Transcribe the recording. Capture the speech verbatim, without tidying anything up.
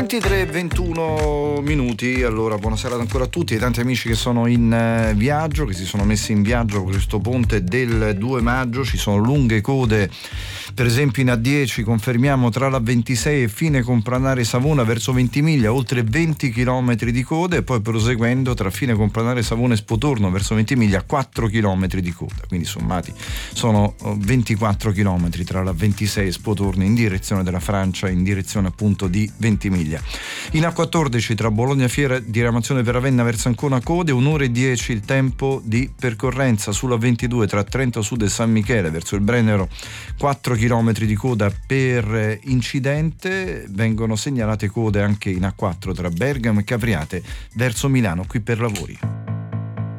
ventitré e ventuno minuti. Allora, buonasera ancora a tutti e tanti amici che sono in eh, viaggio, che si sono messi in viaggio con questo ponte del due maggio. Ci sono lunghe code, per esempio in A dieci confermiamo tra la ventisei e Fine Compranare Savona verso Ventimiglia oltre venti chilometri di code, e poi proseguendo tra Fine Compranare Savona e Spotorno verso Ventimiglia quattro chilometri di coda, quindi sommati sono ventiquattro chilometri tra la ventisei e Spotorno in direzione della Francia, in direzione appunto di Ventimiglia. In A quattordici tra Bologna Fiera di Ramazione per Ravenna verso Ancona code, un'ora e dieci il tempo di percorrenza. Sulla ventidue tra Trento Sud e San Michele verso il Brennero quattro chilometri di coda per incidente. Vengono segnalate code anche in A quattro tra Bergamo e Cavriate verso Milano, qui per lavori.